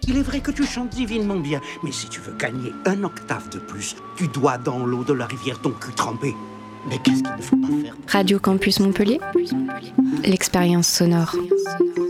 Il est vrai que tu chantes divinement bien, mais si tu veux gagner un octave de plus, tu dois dans l'eau de la rivière ton cul trempé. Mais qu'est-ce qu'il ne faut pas faire? Radio Campus Montpellier, l'expérience sonore.